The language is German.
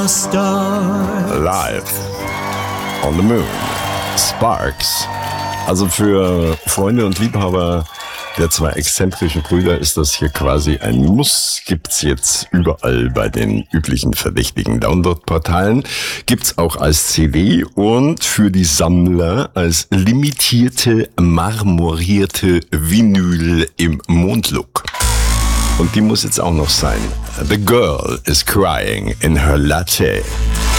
Live on the Moon. Sparks. Also für Freunde und Liebhaber der zwei exzentrischen Brüder ist das hier quasi ein Muss. Gibt's jetzt überall bei den üblichen verdächtigen Download-Portalen. Gibt's auch als CD und für die Sammler als limitierte, marmorierte Vinyl im Mondlook. Und die muss jetzt auch noch sein. The girl is crying in her latte.